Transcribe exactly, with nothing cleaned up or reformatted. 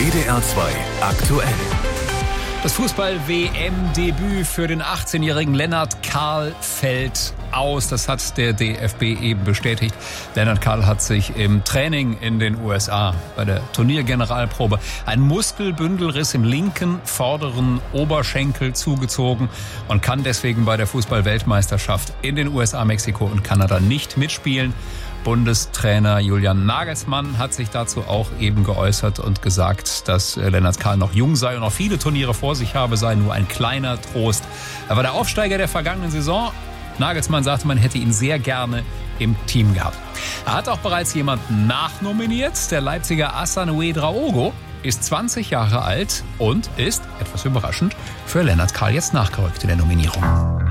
W D R zwei aktuell. Das Fußball-W M-Debüt für den achtzehnjährigen Lennart Karl fällt aus. Das hat der D F B eben bestätigt. Lennart Karl hat sich im Training in den U S A bei der Turniergeneralprobe ein Muskelbündelriss im linken vorderen Oberschenkel zugezogen und kann deswegen bei der Fußball-Weltmeisterschaft in den U S A, Mexiko und Kanada nicht mitspielen. Bundestrainer Julian Nagelsmann hat sich dazu auch eben geäußert und gesagt, dass Lennart Karl noch jung sei und noch viele Turniere vor sich habe, sei nur ein kleiner Trost. Er war der Aufsteiger der vergangenen Saison. Nagelsmann sagte, man hätte ihn sehr gerne im Team gehabt. Er hat auch bereits jemanden nachnominiert. Der Leipziger Hassan Ouedraogo ist zwanzig Jahre alt und ist, etwas überraschend, für Lennart Karl jetzt nachgerückt in der Nominierung.